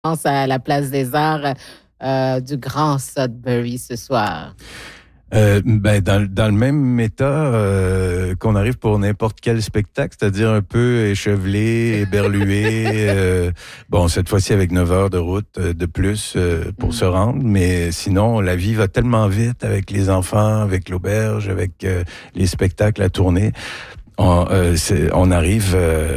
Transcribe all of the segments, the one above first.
à la Place des Arts du Grand Sudbury ce soir? Dans le même état qu'on arrive pour n'importe quel spectacle, c'est-à-dire un peu échevelé, éberlué. Cette fois-ci avec 9 heures de route de plus pour se rendre, mais sinon la vie va tellement vite avec les enfants, avec l'auberge, avec les spectacles à tourner. On arrive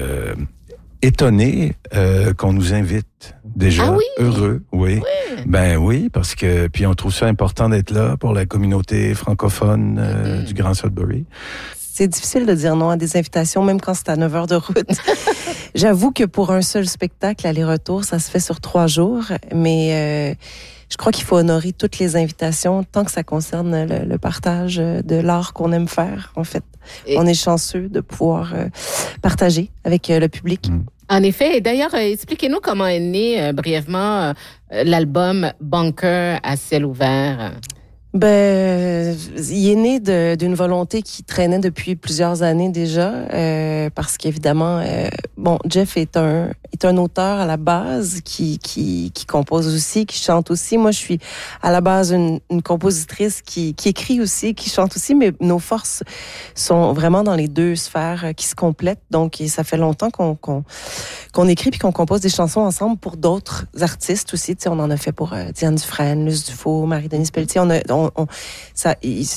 étonné qu'on nous invite. Déjà, heureux, oui. Ben oui, parce que puis on trouve ça important d'être là pour la communauté francophone du Grand Sudbury. C'est difficile de dire non à des invitations, même quand c'est à 9 heures de route. J'avoue que pour un seul spectacle, aller-retour, ça se fait sur 3 jours, mais je crois qu'il faut honorer toutes les invitations tant que ça concerne le partage de l'art qu'on aime faire, en fait. On est chanceux de pouvoir partager avec le public. En effet, et d'ailleurs, expliquez-nous comment est né brièvement l'album Bunker à ciel ouvert. Il est né d'une volonté qui traînait depuis plusieurs années déjà, parce qu'évidemment, Jeff est un auteur à la base qui compose aussi, qui chante aussi. Moi, je suis à la base une compositrice qui écrit aussi, qui chante aussi, mais nos forces sont vraiment dans les deux sphères qui se complètent. Donc, ça fait longtemps qu'on écrit puis qu'on compose des chansons ensemble pour d'autres artistes aussi. Tu sais, on en a fait pour Diane Dufresne, Luce Dufault, Marie-Denise Pelletier. Ça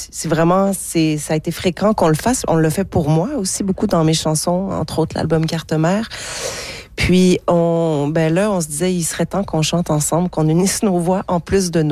a été fréquent qu'on le fasse. On le fait pour moi aussi beaucoup dans mes chansons, entre autres l'album Carte-Mère. Puis on se disait il serait temps qu'on chante ensemble, qu'on unisse nos voix en plus de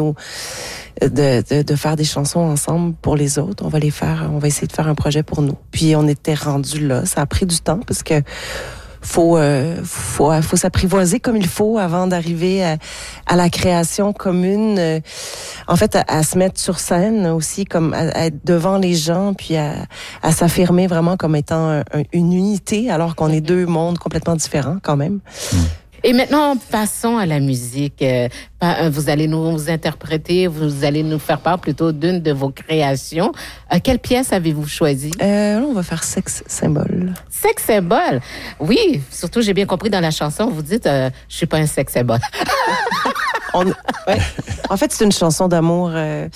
de faire des chansons ensemble pour les autres. On va essayer de faire un projet pour nous. Puis on était rendu là. Ça a pris du temps parce que faut s'apprivoiser comme il faut avant d'arriver à la création commune. En fait, à se mettre sur scène aussi, comme à être devant les gens, puis à s'affirmer vraiment comme étant une unité, alors qu'on est deux mondes complètement différents quand même. Et maintenant, passons à la musique. Vous allez nous interpréter, vous allez nous faire part plutôt d'une de vos créations. Quelle pièce avez-vous choisi? On va faire Sex Symbol. Sex Symbol? Oui, surtout, j'ai bien compris dans la chanson, vous dites, je suis pas un sex symbol. En fait, c'est une chanson d'amour.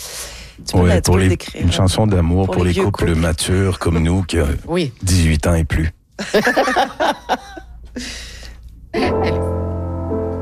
Une chanson d'amour pour les couples matures comme nous qui ont 18 ans et plus.